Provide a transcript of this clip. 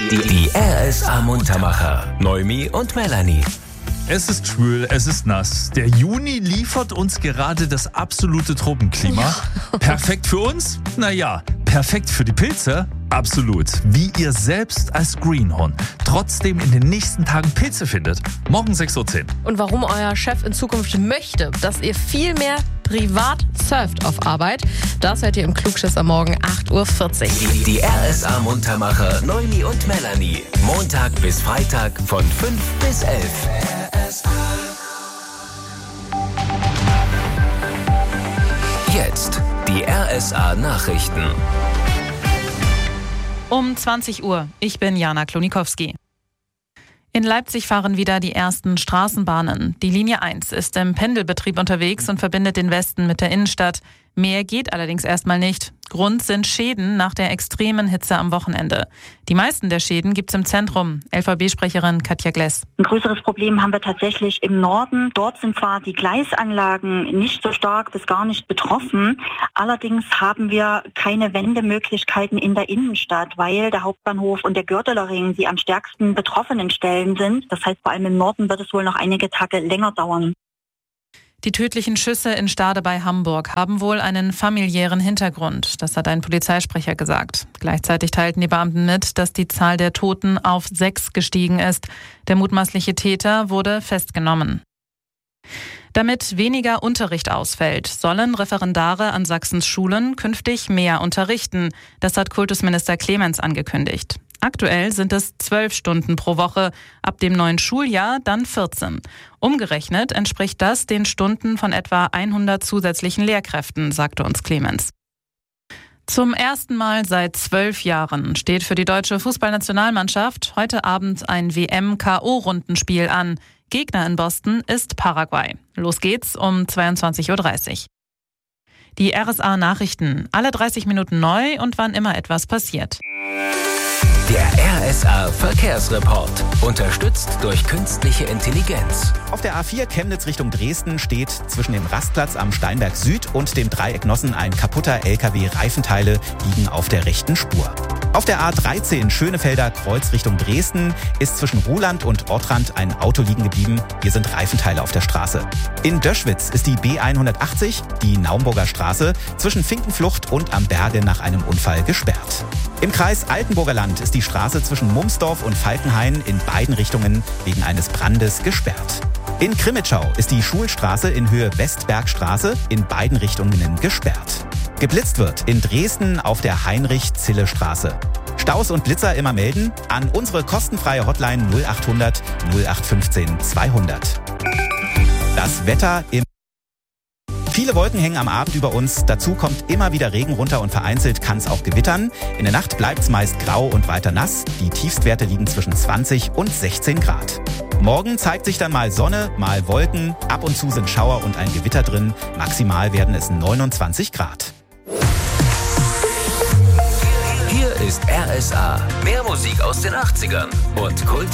Die RSA Muntermacher. Noemi und Melanie. Es ist schwül, es ist nass. Der Juni liefert uns gerade das absolute Tropenklima. Perfekt für uns? Naja, perfekt für die Pilze? Absolut. Wie ihr selbst als Greenhorn trotzdem in den nächsten Tagen Pilze findet. Morgen 6.10 Uhr. Und warum euer Chef in Zukunft möchte, dass ihr viel mehr privat surft auf Arbeit, das hört ihr im Klugschiss am Morgen 8.40 Uhr. Die RSA Muntermacher Noemi und Melanie. Montag bis Freitag von 5 bis 11. Jetzt die RSA Nachrichten. Um 20 Uhr. Ich bin Jana Klonikowski. In Leipzig fahren wieder die ersten Straßenbahnen. Die Linie 1 ist im Pendelbetrieb unterwegs und verbindet den Westen mit der Innenstadt. Mehr geht allerdings erstmal nicht. Grund sind Schäden nach der extremen Hitze am Wochenende. Die meisten der Schäden gibt's im Zentrum. LVB-Sprecherin Katja Gless. Ein größeres Problem haben wir tatsächlich im Norden. Dort sind zwar die Gleisanlagen nicht so stark bis gar nicht betroffen. Allerdings haben wir keine Wendemöglichkeiten in der Innenstadt, weil der Hauptbahnhof und der Gördeler Ring die am stärksten betroffenen Stellen sind. Das heißt, vor allem im Norden wird es wohl noch einige Tage länger dauern. Die tödlichen Schüsse in Stade bei Hamburg haben wohl einen familiären Hintergrund. Das hat ein Polizeisprecher gesagt. Gleichzeitig teilten die Beamten mit, dass die Zahl der Toten auf 6 gestiegen ist. Der mutmaßliche Täter wurde festgenommen. Damit weniger Unterricht ausfällt, sollen Referendare an Sachsens Schulen künftig mehr unterrichten. Das hat Kultusminister Clemens angekündigt. Aktuell sind es 12 Stunden pro Woche, ab dem neuen Schuljahr dann 14. Umgerechnet entspricht das den Stunden von etwa 100 zusätzlichen Lehrkräften, sagte uns Clemens. Zum ersten Mal seit 12 Jahren steht für die deutsche Fußballnationalmannschaft heute Abend ein WM-KO-Rundenspiel an. Gegner in Boston ist Paraguay. Los geht's um 22.30 Uhr. Die RSA Nachrichten, alle 30 Minuten neu und wann immer etwas passiert. Der RSA Verkehrsreport. Unterstützt durch künstliche Intelligenz. Auf der A4 Chemnitz Richtung Dresden steht zwischen dem Rastplatz am Steinberg Süd und dem Dreieck Nossen ein kaputter LKW. Reifenteile liegen auf der rechten Spur. Auf der A13 Schönefelder Kreuz Richtung Dresden ist zwischen Ruhland und Ortrand ein Auto liegen geblieben. Hier sind Reifenteile auf der Straße. In Döschwitz ist die B180, die Naumburger Straße, zwischen Finkenflucht und am Berge nach einem Unfall gesperrt. Im Kreis Altenburger Land ist die Straße zwischen Mumsdorf und Falkenhain in beiden Richtungen wegen eines Brandes gesperrt. In Krimitschau ist die Schulstraße in Höhe Westbergstraße in beiden Richtungen gesperrt. Geblitzt wird in Dresden auf der Heinrich-Zille-Straße. Staus und Blitzer immer melden an unsere kostenfreie Hotline 0800 0815 200. Das Wetter im Viele Wolken hängen am Abend über uns. Dazu kommt immer wieder Regen runter und vereinzelt kann es auch gewittern. In der Nacht bleibt es meist grau und weiter nass. Die Tiefstwerte liegen zwischen 20 und 16 Grad. Morgen zeigt sich dann mal Sonne, mal Wolken. Ab und zu sind Schauer und ein Gewitter drin. Maximal werden es 29 Grad. Hier ist RSA. Mehr Musik aus den 80ern und Kult.